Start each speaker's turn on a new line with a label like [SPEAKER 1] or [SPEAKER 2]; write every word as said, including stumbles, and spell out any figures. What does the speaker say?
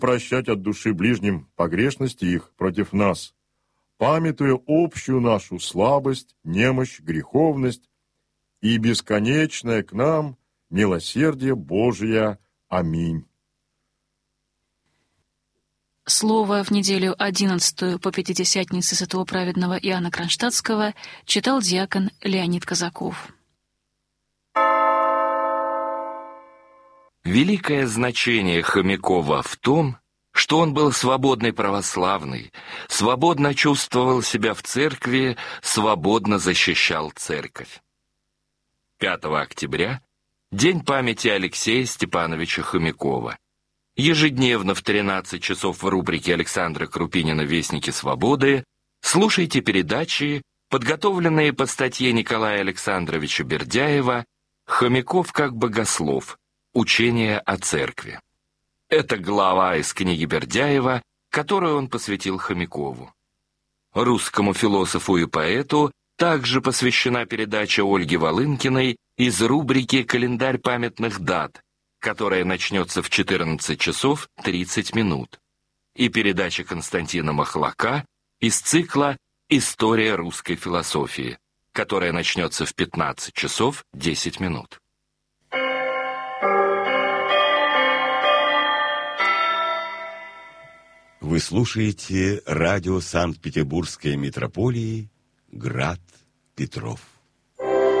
[SPEAKER 1] прощать от души ближним погрешности их против нас, памятуя общую нашу слабость, немощь, греховность и бесконечное к нам милосердие Божие. Аминь.
[SPEAKER 2] Слово в неделю одиннадцатую по Пятидесятнице святого праведного Иоанна Кронштадтского читал диакон Леонид Казаков.
[SPEAKER 3] Великое значение Хомякова в том, что он был свободный православный, свободно чувствовал себя в церкви, свободно защищал церковь. пятого октября – День памяти Алексея Степановича Хомякова. Ежедневно в тринадцать часов в рубрике Александра Крупинина «Вестники свободы» слушайте передачи, подготовленные по статье Николая Александровича Бердяева «Хомяков как богослов. Учение о церкви». Это глава из книги Бердяева, которую он посвятил Хомякову. Русскому философу и поэту также посвящена передача Ольги Волынкиной из рубрики «Календарь памятных дат», которая начнется в четырнадцать часов тридцать минут, и передача Константина Махлака из цикла «История русской философии», которая начнется в пятнадцать часов десять минут.
[SPEAKER 4] Вы слушаете радио Санкт-Петербургской митрополии «Град Петров».